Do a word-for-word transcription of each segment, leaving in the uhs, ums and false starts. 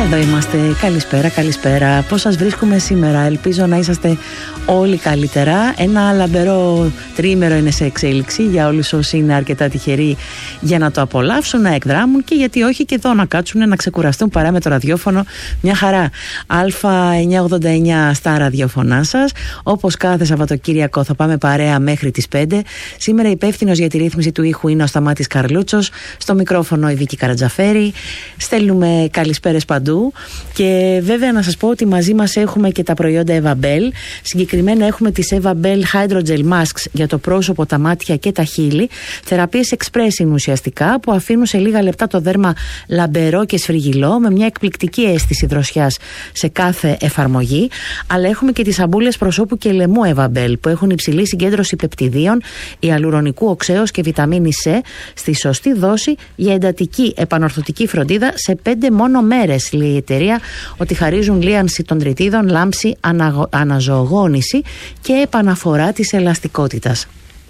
Εδώ είμαστε. Καλησπέρα, καλησπέρα. Πώς σας βρίσκουμε σήμερα? Ελπίζω να είσαστε όλοι καλύτερα. Ένα λαμπερό τριήμερο είναι σε εξέλιξη για όλους όσοι είναι αρκετά τυχεροί για να το απολαύσουν, να εκδράμουν και γιατί όχι και εδώ να κάτσουν να ξεκουραστούν παρά με το ραδιόφωνο. Μια χαρά. Α εννιακόσια ογδόντα εννιά στα ραδιόφωνά σας. Όπως κάθε Σαββατοκύριακο θα πάμε παρέα μέχρι τις πέντε. Σήμερα υπεύθυνος για τη ρύθμιση του ήχου είναι ο Σταμάτης Καρλούτσος. Στο μικρόφωνο η Βίκη Καρατζαφέρη. Στέλνουμε καλησπέρες παντού. Και βέβαια να σας πω ότι μαζί μας έχουμε και τα προϊόντα Evabel. Συγκεκριμένα έχουμε τις Evabel Hydrogel Masks για το πρόσωπο, τα μάτια και τα χείλη. Θεραπείες expressing ουσιαστικά που αφήνουν σε λίγα λεπτά το δέρμα λαμπερό και σφριγγυλό με μια εκπληκτική αίσθηση δροσιάς σε κάθε εφαρμογή. Αλλά έχουμε και τις σαμπούλες προσώπου και λαιμού Evabel που έχουν υψηλή συγκέντρωση πεπτιδίων, ιαλουρονικού οξέως και βιταμίνη C στη σωστή δόση για εντατική επανορθωτική φροντίδα σε πέντε μόνο μέρες. Λέει η εταιρεία ότι χαρίζουν λίανση των τριτίδων, λάμψη, αναγω... αναζωογόνηση και επαναφορά της ελαστικότητας.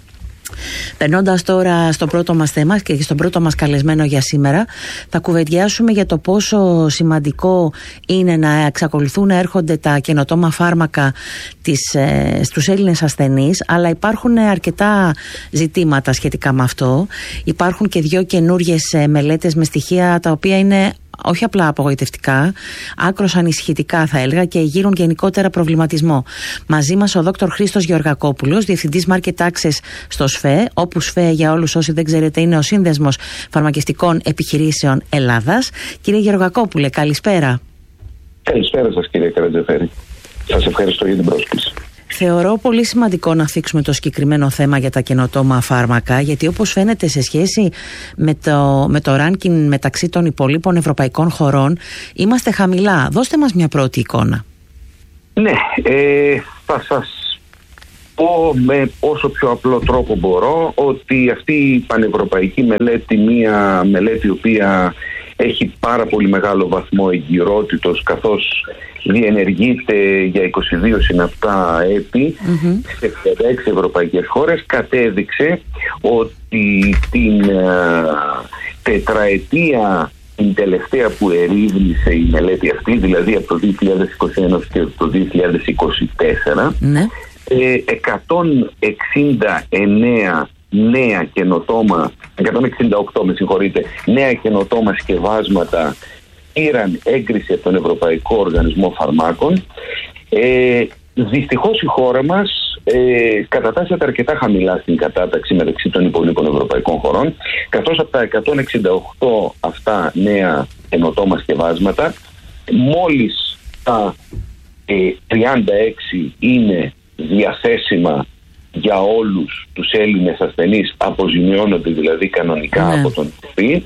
Περνώντας τώρα στο πρώτο μας θέμα και στον πρώτο μας καλεσμένο για σήμερα, θα κουβεντιάσουμε για το πόσο σημαντικό είναι να εξακολουθούν να έρχονται τα καινοτόμα φάρμακα της, ε, στους Έλληνες ασθενείς, αλλά υπάρχουν αρκετά ζητήματα σχετικά με αυτό. Υπάρχουν και δύο καινούριες μελέτες με στοιχεία τα οποία είναι όχι απλά απογοητευτικά, άκρως ανησυχητικά θα έλεγα και γύρουν γενικότερα προβληματισμό. Μαζί μας ο δόκτωρ Χρήστος Γεωργακόπουλος, Διευθυντής Market Access στο ΣΦΕ, όπου ΣΦΕ για όλους όσοι δεν ξέρετε είναι ο Σύνδεσμος Φαρμακευτικών Επιχειρήσεων Ελλάδας. Κύριε Γεωργακόπουλε, καλησπέρα. Καλησπέρα σας κύριε Καρατζαφέρη. Σας ευχαριστώ για την πρόσκληση. Θεωρώ πολύ σημαντικό να θίξουμε το συγκεκριμένο θέμα για τα καινοτόμα φάρμακα, γιατί όπως φαίνεται σε σχέση με το, με το ranking μεταξύ των υπολείπων ευρωπαϊκών χωρών είμαστε χαμηλά. Δώστε μας μια πρώτη εικόνα. Ναι, ε, θα σας πω με όσο πιο απλό τρόπο μπορώ ότι αυτή η πανευρωπαϊκή μελέτη, μια μελέτη η οποία έχει πάρα πολύ μεγάλο βαθμό εγκυρότητος καθώς διενεργείται για είκοσι δύο συναπτά έτη mm-hmm. σε εξήντα έξι ευρωπαϊκές χώρες, κατέδειξε ότι την uh, τετραετία την τελευταία που ερεύνησε η μελέτη αυτή, δηλαδή από το δύο χιλιάδες είκοσι ένα και το δύο χιλιάδες είκοσι τέσσερα, mm-hmm. ε, εκατόν εξήντα εννέα νέα καινοτόμα, εκατόν εξήντα οκτώ με συγχωρείτε, νέα καινοτόμα σκευάσματα πήραν έγκριση από τον Ευρωπαϊκό Οργανισμό Φαρμάκων. Ε, δυστυχώς η χώρα μας ε, κατατάσσεται αρκετά χαμηλά στην κατάταξη μεταξύ των υπολείπων ευρωπαϊκών χωρών, καθώς από τα εκατόν εξήντα οκτώ αυτά νέα καινοτόμα σκευάσματα μόλις τα ε, τριάντα έξι είναι διαθέσιμα για όλους τους Έλληνες ασθενείς, αποζημιώνονται δηλαδή κανονικά ναι. από τον ΕΦΗ.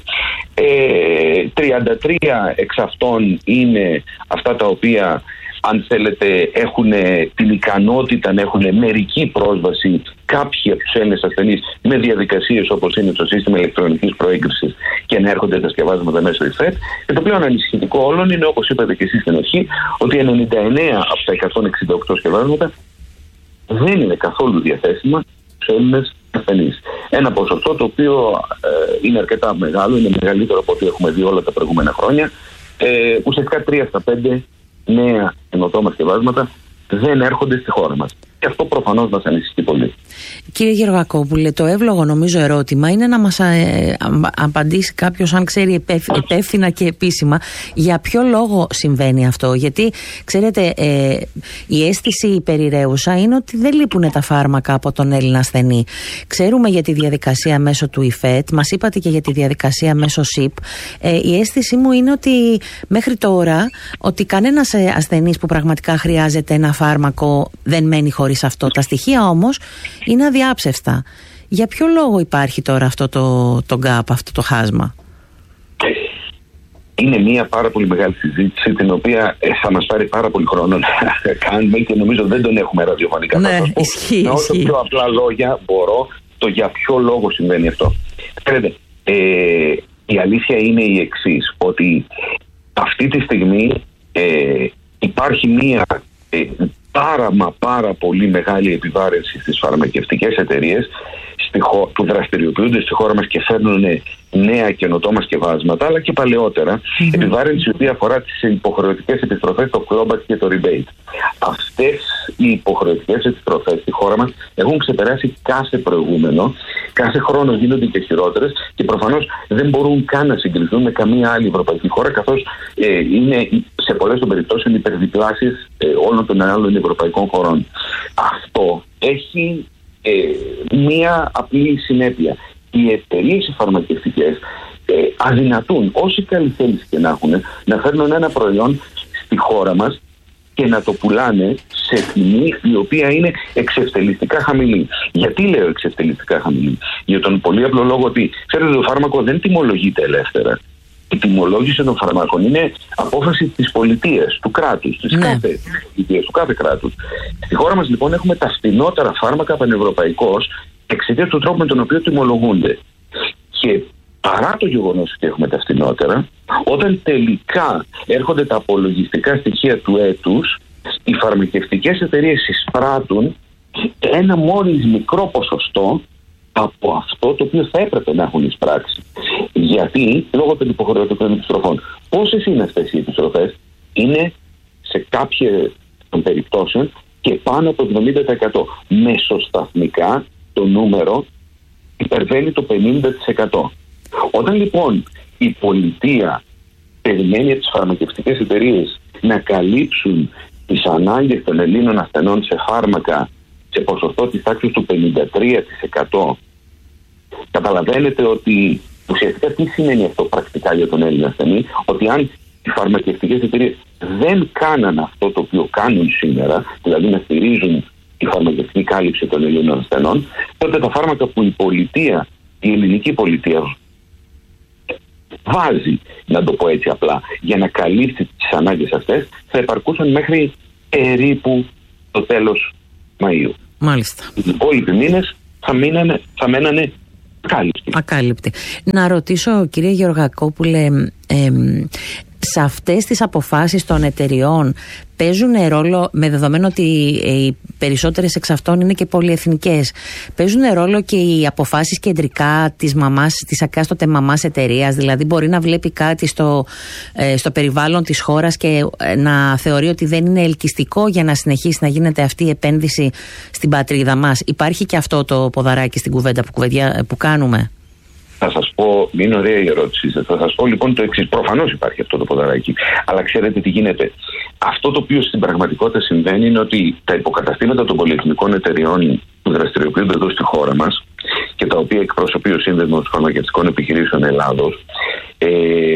Ε, τριάντα τρία εξ αυτών είναι αυτά τα οποία, αν θέλετε, έχουν την ικανότητα να έχουν μερική πρόσβαση κάποιοι από τους Έλληνες ασθενείς με διαδικασίες όπως είναι το σύστημα ηλεκτρονικής προέγκρισης και να έρχονται τα σκευάσματα μέσω ΙΦΕΤ. Και το πλέον ανησυχητικό όλων είναι, όπως είπατε και εσείς στην αρχή, ότι ενενήντα εννέα από τα εκατόν εξήντα οκτώ σκευάσματα δεν είναι καθόλου διαθέσιμα στους Έλληνες ασθενείς. Ένα ποσοστό το οποίο ε, είναι αρκετά μεγάλο, είναι μεγαλύτερο από ό,τι έχουμε δει όλα τα προηγούμενα χρόνια. Ε, ουσιαστικά τρία στα πέντε νέα καινοτόμα σκευάσματα δεν έρχονται στη χώρα μας. Και αυτό προφανώς μας ανησυχεί πολύ. Κύριε Γεωργακόπουλε, το εύλογο νομίζω ερώτημα είναι να μας ε, απαντήσει κάποιος, αν ξέρει υπεύθυνα και επίσημα, για ποιο λόγο συμβαίνει αυτό. Γιατί, ξέρετε, ε, η αίσθηση περιραίουσα είναι ότι δεν λείπουν τα φάρμακα από τον Έλληνα ασθενή. Ξέρουμε για τη διαδικασία μέσω του ΙΦΕΤ, μας είπατε και για τη διαδικασία μέσω ΣΥΠ. Ε, η αίσθησή μου είναι ότι μέχρι τώρα ότι κανένας ασθενής που πραγματικά χρειάζεται ένα φάρμακο δεν μένει χωρίς αυτό. Τα στοιχεία όμως είναι αδιάψευστα. Για ποιο λόγο υπάρχει τώρα αυτό το, το gap, αυτό το χάσμα? Είναι μια πάρα πολύ μεγάλη συζήτηση, την οποία θα μας πάρει πάρα πολύ χρόνο να κάνουμε και νομίζω δεν τον έχουμε ραδιοφωνικά. Ναι, ισχύει, με όσο ισχύει. πιο απλά λόγια μπορώ το για ποιο λόγο συμβαίνει αυτό. Ξέρετε, ε, η αλήθεια είναι η εξής, ότι αυτή τη στιγμή ε, υπάρχει μια ε, πάρα μα πάρα πολύ μεγάλη επιβάρυνση στις φαρμακευτικές εταιρείες στη χω... που δραστηριοποιούνται στη χώρα μας και φέρνουν νέα καινοτόμα σκευάσματα, αλλά και παλαιότερα, mm-hmm. επιβάρυνση η οποία αφορά τις υποχρεωτικές επιστροφές, το clawback και το rebate. Αυτές οι υποχρεωτικές επιστροφές στη χώρα μας έχουν ξεπεράσει κάθε προηγούμενο, κάθε χρόνο γίνονται και χειρότερες και προφανώς δεν μπορούν καν να συγκριθούν με καμία άλλη ευρωπαϊκή χώρα, καθώς ε, είναι σε πολλές των περιπτώσεων υπερδιπλάσεις ε, όλων των άλλων ευρωπαϊκών χωρών. Αυτό έχει ε, μία απλή συνέπεια. Οι εταιρείες οι φαρμακευτικές ε, αδυνατούν, όσοι καλή θέληση και να έχουν, να φέρνουν ένα προϊόν στη χώρα μας και να το πουλάνε σε τιμή η οποία είναι εξευτελιστικά χαμηλή. Γιατί λέω εξευτελιστικά χαμηλή? Για τον πολύ απλό λόγο ότι, ξέρετε, το φάρμακο δεν τιμολογείται ελεύθερα. Η τιμολόγηση των φαρμάκων είναι απόφαση της πολιτείας, του κράτους, της ναι. κάθε πολιτείας, του κάθε κράτους. Στη χώρα μας λοιπόν έχουμε τα φθηνότερα φάρμακα πανευρωπαϊκώς εξαιτίας του τρόπου με τον οποίο τιμολογούνται. Και παρά το γεγονός ότι έχουμε τα φθηνότερα, όταν τελικά έρχονται τα απολογιστικά στοιχεία του έτους, οι φαρμακευτικές εταιρείες εισπράττουν ένα μόλις μικρό ποσοστό από αυτό το οποίο θα έπρεπε να έχουν εισπράξει. Γιατί, λόγω των υποχρεωτικών επιστροφών. Πόσες είναι αυτές οι επιστροφές? Είναι σε κάποιες των περιπτώσεων και πάνω από το εβδομήντα τοις εκατό. Μεσοσταθμικά το νούμερο υπερβαίνει το πενήντα τοις εκατό. Όταν λοιπόν η πολιτεία περιμένει από τις φαρμακευτικές εταιρείες να καλύψουν τις ανάγκες των Ελλήνων ασθενών σε φάρμακα σε ποσοστό της τάξης του πενήντα τρία τοις εκατό, καταλαβαίνετε ότι ουσιαστικά τι σημαίνει αυτό πρακτικά για τον Έλληνα ασθενή? Ότι αν οι φαρμακευτικές εταιρείες δεν κάναν αυτό το οποίο κάνουν σήμερα, δηλαδή να στηρίζουν τη φαρμακευτική κάλυψη των Ελλήνων ασθενών, τότε τα φάρμακα που η πολιτεία, η ελληνική πολιτεία βάζει, να το πω έτσι απλά, για να καλύψει τις ανάγκες αυτές, θα επαρκούσαν μέχρι περίπου το τέλος Μαΐου. Μάλιστα. Οι υπόλοιποι μήνες θα, μείνανε, θα μένανε ακάλυπτοι. Ακάλυπτοι. Να ρωτήσω, κυρία Γεωργακόπουλε, ε, σε αυτές τις αποφάσεις των εταιριών παίζουν ρόλο, με δεδομένο ότι οι περισσότερες εξ αυτών είναι και πολυεθνικές, παίζουν ρόλο και οι αποφάσεις κεντρικά της μαμάς, της εκάστοτε μαμάς εταιρείας? Δηλαδή μπορεί να βλέπει κάτι στο, ε, στο περιβάλλον της χώρας και ε, να θεωρεί ότι δεν είναι ελκυστικό για να συνεχίσει να γίνεται αυτή η επένδυση στην πατρίδα μας. Υπάρχει και αυτό το ποδαράκι στην κουβέντα που, κουβεντιά, που κάνουμε? Θα σας πω, είναι ωραία η ερώτηση. Θα σας πω λοιπόν το εξής. Προφανώς υπάρχει αυτό το ποδαράκι. Αλλά ξέρετε τι γίνεται? Αυτό το οποίο στην πραγματικότητα συμβαίνει είναι ότι τα υποκαταστήματα των πολυεθνικών εταιριών που δραστηριοποιούνται εδώ στη χώρα μας και τα οποία εκπροσωπεί ο Σύνδεσμος Φαρμακευτικών Επιχειρήσεων Ελλάδος, ε,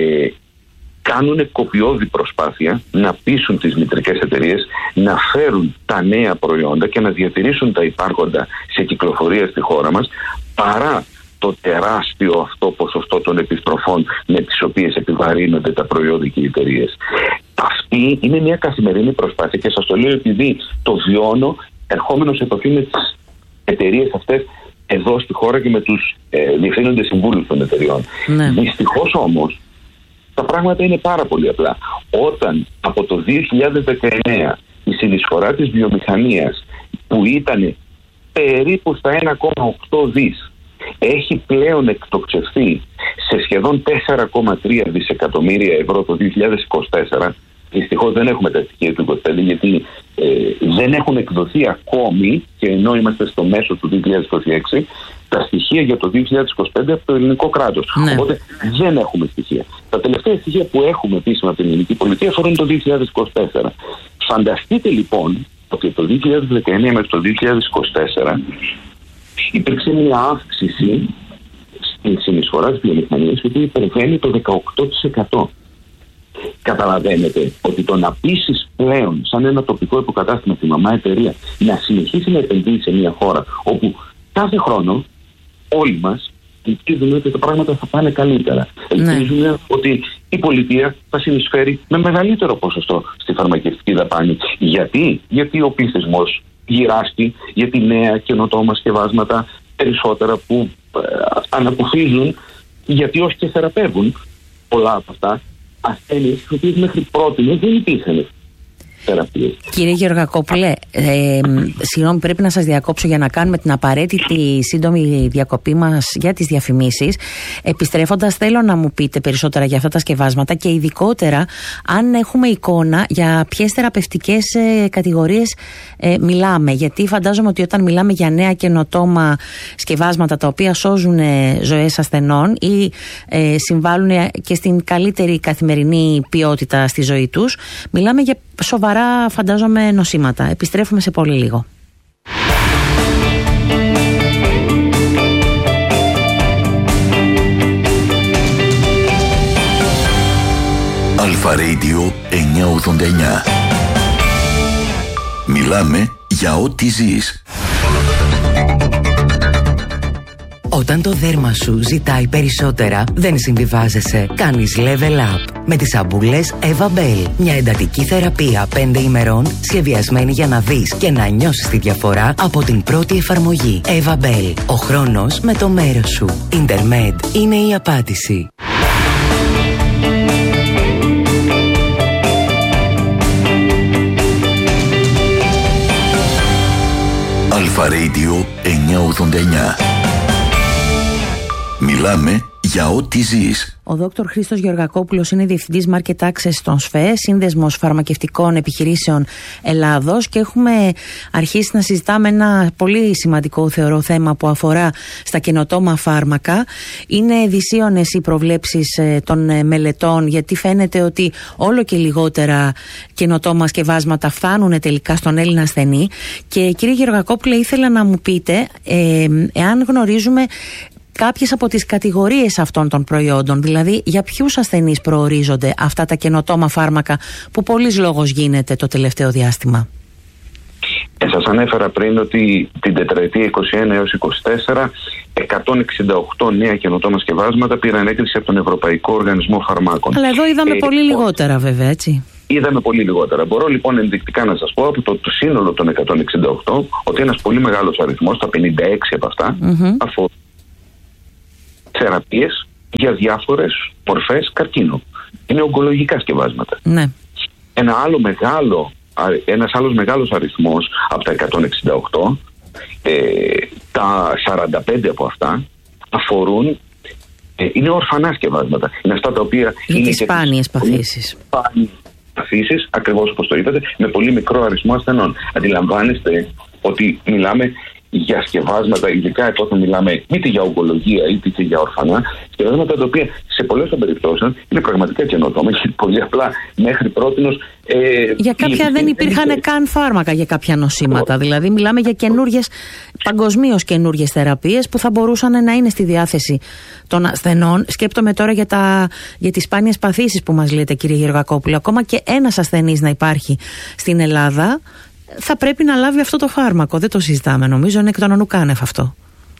κάνουν κοπιώδη προσπάθεια να πείσουν τις μητρικές εταιρείες να φέρουν τα νέα προϊόντα και να διατηρήσουν τα υπάρχοντα σε κυκλοφορία στη χώρα μας, παρά το τεράστιο αυτό ποσοστό των επιστροφών με τις οποίες επιβαρύνονται τα προϊόντα και οι εταιρείες. Αυτή είναι μια καθημερινή προσπάθεια και σας το λέω επειδή το βιώνω ερχόμενος σε επαφή με τις εταιρείες αυτές εδώ στη χώρα και με τους ε, διευθύνοντες συμβούλους των εταιρεών. Ναι. Δυστυχώς όμως τα πράγματα είναι πάρα πολύ απλά. Όταν από το δύο χιλιάδες δεκαεννέα η συνεισφορά της βιομηχανίας που ήταν περίπου στα ένα κόμμα οκτώ δις έχει πλέον εκτοξευθεί σε σχεδόν τέσσερα κόμμα τρία δισεκατομμύρια ευρώ το δύο χιλιάδες είκοσι τέσσερα. Δυστυχώς δεν έχουμε τα στοιχεία του είκοσι πέντε γιατί ε, δεν έχουν εκδοθεί ακόμη, και ενώ είμαστε στο μέσο του δύο χιλιάδες είκοσι έξι, τα στοιχεία για το δύο χιλιάδες είκοσι πέντε από το ελληνικό κράτος. Ναι. Οπότε δεν έχουμε στοιχεία. Τα τελευταία στοιχεία που έχουμε επίσημα από την ελληνική πολιτεία αφορούν το δύο χιλιάδες είκοσι τέσσερα. Φανταστείτε λοιπόν ότι από το δύο χιλιάδες δεκαεννέα μέχρι το δύο χιλιάδες είκοσι τέσσερα υπήρξε μια αύξηση στην συνεισφορά της βιομηχανίας που υπερβαίνει το δεκαοκτώ τοις εκατό. Καταλαβαίνετε ότι το να πείσεις πλέον σαν ένα τοπικό υποκατάστημα τη μαμά εταιρεία να συνεχίσει να επενδύει σε μια χώρα όπου κάθε χρόνο όλοι μας ελπίζουμε ότι τα πράγματα θα πάνε καλύτερα. Ναι. Ελπίζουμε ότι η πολιτεία θα συνεισφέρει με μεγαλύτερο ποσοστό στη φαρμακευτική δαπάνη. Γιατί? Γιατί ο πληθυσμός γυράσκει, γιατί νέα καινοτόμα σκευάσματα περισσότερα που ε, ανακουφίζουν, γιατί όχι και θεραπεύουν πολλά από αυτά ασθένειες τις οποίες μέχρι πρώτη δεν υπήρχαν. θεραπείες. Κύριε Γεωργακόπουλε, ε, συγγνώμη, πρέπει να σας διακόψω για να κάνουμε την απαραίτητη σύντομη διακοπή μας για τις διαφημίσεις. Επιστρέφοντας, θέλω να μου πείτε περισσότερα για αυτά τα σκευάσματα και ειδικότερα αν έχουμε εικόνα για ποιες θεραπευτικές ε, κατηγορίες ε, μιλάμε. Γιατί φαντάζομαι ότι όταν μιλάμε για νέα καινοτόμα σκευάσματα τα οποία σώζουν ε, ζωές ασθενών ή ε, συμβάλλουν και στην καλύτερη καθημερινή ποιότητα στη ζωή τους, μιλάμε για σοβαρά, φαντάζομαι, νοσήματα. Επιστρέφουμε σε πολύ λίγο. Αλφα Radio εννιακόσια ογδόντα εννιά. Μιλάμε για ό,τι ζεις. Όταν το δέρμα σου ζητάει περισσότερα, δεν συμβιβάζεσαι. Κάνεις level up με τις σαμπούλες Evabel. Μια εντατική θεραπεία πέντε ημερών, σχεδιασμένη για να δεις και να νιώσεις τη διαφορά από την πρώτη εφαρμογή. Evabel. Ο χρόνος με το μέρος σου. Intermed είναι η απάντηση. Αλφα Radio εννιακόσια ογδόντα εννιά. Μιλάμε για ό,τι ζεις. Ο δόκτωρ Χρήστος Γεωργακόπουλος είναι διευθυντής Market Access στον ΣΦΕ, Σύνδεσμος Φαρμακευτικών Επιχειρήσεων Ελλάδος, και έχουμε αρχίσει να συζητάμε ένα πολύ σημαντικό, θεωρώ, θέμα που αφορά στα καινοτόμα φάρμακα. Είναι δυσίωνες οι προβλέψεις των μελετών, γιατί φαίνεται ότι όλο και λιγότερα καινοτόμα σκευάσματα φτάνουν τελικά στον Έλληνα ασθενή. Και κύριε Γεωργακόπουλε, ήθελα να μου πείτε ε, εάν γνωρίζουμε κάποιες από τις κατηγορίες αυτών των προϊόντων, δηλαδή για ποιους ασθενείς προορίζονται αυτά τα καινοτόμα φάρμακα που πολλής λόγος γίνεται το τελευταίο διάστημα. Ε, σας ανέφερα πριν ότι την τετραετία είκοσι ένα έως είκοσι τέσσερα εκατόν εξήντα οκτώ νέα καινοτόμα σκευάσματα πήραν έγκριση από τον Ευρωπαϊκό Οργανισμό Φαρμάκων. Αλλά εδώ είδαμε ε, πολύ ε, λιγότερα βέβαια, έτσι. Είδαμε πολύ λιγότερα. Μπορώ λοιπόν ενδεικτικά να σας πω από το, το σύνολο των εκατόν εξήντα οκτώ ότι ένας πολύ μεγάλος αριθμός, τα πενήντα έξι από αυτά, mm-hmm. αφορούν θεραπείες για διάφορες μορφές καρκίνου. Είναι ογκολογικά σκευάσματα. Ναι. Ένα άλλο μεγάλο, ένας άλλος μεγάλος αριθμός από τα εκατόν εξήντα οκτώ, ε, τα σαράντα πέντε από αυτά αφορούν, ε, είναι ορφανά σκευάσματα. Είναι αυτά τα οποία είναι είναι τις σπάνιες παθήσεις. Σπάνιες παθήσεις, ακριβώς όπως το είπατε, με πολύ μικρό αριθμό ασθενών. Αντιλαμβάνεστε ότι μιλάμε για σκευάσματα, ειδικά όταν μιλάμε είτε για ογκολογία είτε για ορφανά, σκευάσματα τα οποία σε πολλές των περιπτώσεων είναι πραγματικά καινοτόμα και πολύ απλά μέχρι πρότινος. Ε, για κάποια δεν υπήρχαν δεν καν φάρμακα για κάποια νοσήματα. Oh. Δηλαδή, μιλάμε για καινούριες, παγκοσμίως καινούριες θεραπείες που θα μπορούσαν να είναι στη διάθεση των ασθενών. Σκέπτομαι τώρα για, τα, για τις σπάνιες παθήσεις που μας λέτε, κύριε Γεωργακόπουλο. Ακόμα και ένας ασθενής να υπάρχει στην Ελλάδα θα πρέπει να λάβει αυτό το φάρμακο. Δεν το συζητάμε, νομίζω, είναι εκ των ονουκάνευ αυτό.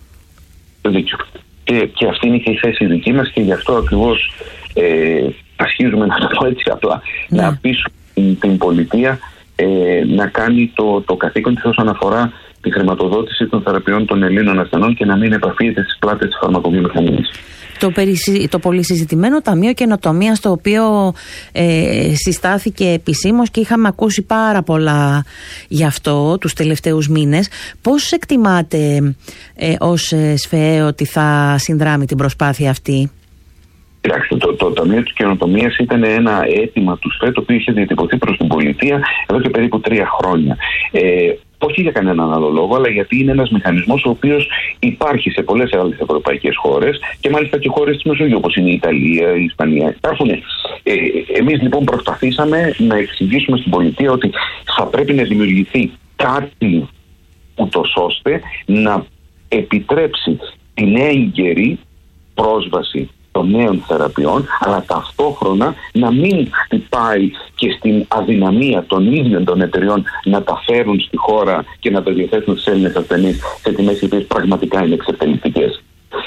Δίκιο. Και, και αυτή είναι και η θέση δική μας και γι' αυτό ακριβώς ε, ασχίζουμε, να το πω έτσι απλά, ναι. να πείσουμε την, την πολιτεία ε, να κάνει το, το καθήκον της όσον αφορά τη χρηματοδότηση των θεραπείων των Ελλήνων ασθενών και να μην επαφίεται στις πλάτες της φαρμακοβιομηχανίας. Το, περισυ... το πολυσυζητημένο Ταμείο Καινοτομίας, το οποίο ε, συστάθηκε επισήμως και είχαμε ακούσει πάρα πολλά γι' αυτό τους τελευταίους μήνες. Πώς εκτιμάτε ε, ως ΣΦΕ ότι θα συνδράμει την προσπάθεια αυτή? Κοιτάξτε, το, το Ταμείο της Καινοτομίας ήταν ένα αίτημα του ΣΦΕ το οποίο είχε διατυπωθεί προς την πολιτεία εδώ και περίπου τρία χρόνια. Ε, όχι για κανέναν άλλο λόγο, αλλά γιατί είναι ένας μηχανισμός ο οποίος υπάρχει σε πολλές άλλες ευρωπαϊκές χώρες και μάλιστα και χώρες της Μεσογείου, όπως είναι η Ιταλία, η Ισπανία. Υπάρχουν. Ε, εμείς λοιπόν προσπαθήσαμε να εξηγήσουμε στην πολιτεία ότι θα πρέπει να δημιουργηθεί κάτι ούτως ώστε να επιτρέψει την έγκαιρη πρόσβαση των νέων θεραπείων, αλλά ταυτόχρονα να μην χτυπάει και στην αδυναμία των ίδιων των εταιριών να τα φέρουν στη χώρα και να τα διαθέσουν στους Έλληνες ασθενείς σε τιμές οι οποίες πραγματικά είναι εξαιρετικές.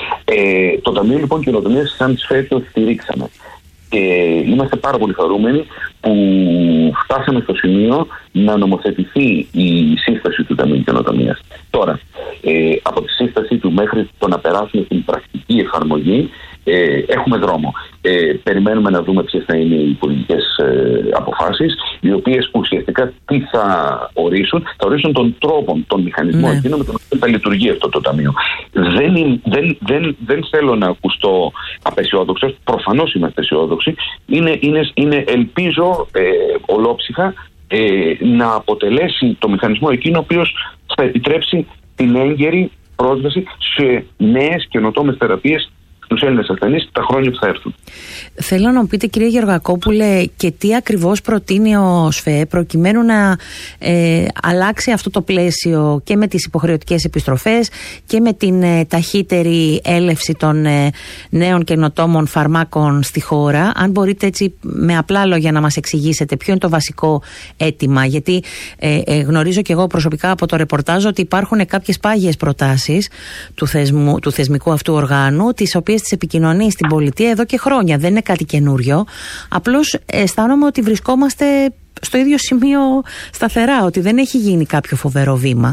Ε, το Ταμείο λοιπόν Καινοτομίας σαν ΣΦΕ το στηρίξαμε. Και είμαστε πάρα πολύ χαρούμενοι που φτάσαμε στο σημείο να νομοθετηθεί η σύσταση του Ταμείου Καινοτομίας. Τώρα, ε, από τη σύσταση του μέχρι το να περάσουμε στην πρακτική εφαρμογή, Ε, έχουμε δρόμο. Ε, περιμένουμε να δούμε ποιες θα είναι οι υπουργικές ε, αποφάσεις, οι οποίες ουσιαστικά τι θα ορίσουν, θα ορίσουν τον τρόπο, τον μηχανισμό ναι. εκείνο με τον οποίο θα λειτουργεί αυτό το ταμείο. Δεν, δεν, δεν, δεν θέλω να ακουστώ απεσιόδοξος, προφανώς είμαι απεσιόδοξη, είναι, είναι, είναι ελπίζω ε, ολόψυχα ε, να αποτελέσει το μηχανισμό εκείνο ο οποίος θα επιτρέψει την έγκαιρη πρόσβαση σε νέες καινοτόμες θεραπείες στους Έλληνες ασθενείς τα χρόνια που θα έρθουν. Θέλω να μου πείτε, κυρία Γεωργακόπουλε, και τι ακριβώς προτείνει ο ΣΦΕ προκειμένου να ε, αλλάξει αυτό το πλαίσιο και με τις υποχρεωτικές επιστροφές και με την ε, ταχύτερη έλευση των ε, νέων καινοτόμων φαρμάκων στη χώρα. Αν μπορείτε έτσι με απλά λόγια να μας εξηγήσετε ποιο είναι το βασικό αίτημα, γιατί ε, ε, γνωρίζω και εγώ προσωπικά από το ρεπορτάζ ότι υπάρχουν κάποιες πάγιες προτάσεις του, θεσμού, του θεσμικού αυτού οργάνου, τις οποίες τις επικοινωνεί στην πολιτεία εδώ και χρόνια. Δεν είναι κάτι καινούριο. Απλώς αισθάνομαι ότι βρισκόμαστε στο ίδιο σημείο σταθερά, ότι δεν έχει γίνει κάποιο φοβερό βήμα.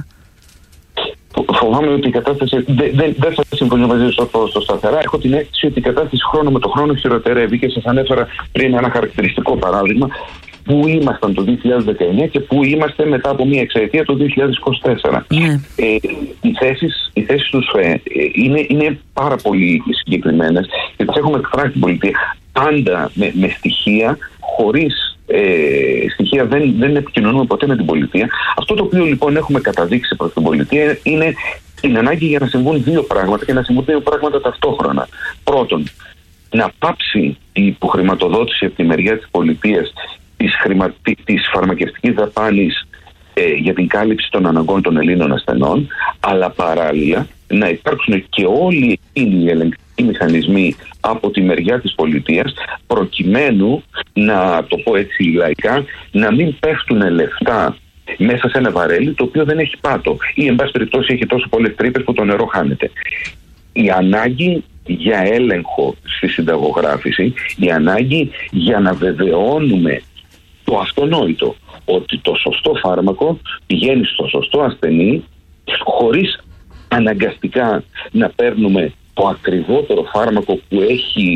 Φοβάμαι ότι η κατάσταση. Δεν δε, δε θα συμφωνήσω μαζί σας στο σταθερά. Έχω την αίσθηση ότι η κατάσταση χρόνο με το χρόνο χειροτερεύει και σας ανέφερα πριν ένα χαρακτηριστικό παράδειγμα. Πού ήμασταν το δύο χιλιάδες δεκαεννιά και πού είμαστε μετά από μία εξαετία το δύο χιλιάδες είκοσι τέσσερα. Mm. Ε, οι θέσεις, οι θέσεις του ΣΦΕ είναι, είναι πάρα πολύ συγκεκριμένες και τις έχουμε εκφράσει στην πολιτεία πάντα με, με στοιχεία, χωρίς ε, στοιχεία δεν, δεν επικοινωνούμε ποτέ με την πολιτεία. Αυτό το οποίο λοιπόν έχουμε καταδείξει προς την πολιτεία είναι την ανάγκη για να συμβούν δύο πράγματα και να συμβούν δύο πράγματα ταυτόχρονα. Πρώτον, να πάψει η υποχρηματοδότηση από τη μεριά της πολιτείας της, χρημα... της φαρμακευτικής δαπάνης ε, για την κάλυψη των αναγκών των Ελλήνων ασθενών, αλλά παράλληλα να υπάρξουν και όλοι οι ελεγκτικοί μηχανισμοί από τη μεριά της πολιτείας, προκειμένου, να το πω έτσι λαϊκά, να μην πέφτουν λεφτά μέσα σε ένα βαρέλι το οποίο δεν έχει πάτο ή εν πάση περιπτώσει έχει τόσο πολλές τρύπες που το νερό χάνεται. Η ανάγκη για έλεγχο στη συνταγογράφηση, η ανάγκη για να βεβαιώνουμε το αυτονόητο, ότι το σωστό φάρμακο πηγαίνει στο σωστό ασθενή, χωρίς αναγκαστικά να παίρνουμε το ακριβότερο φάρμακο που έχει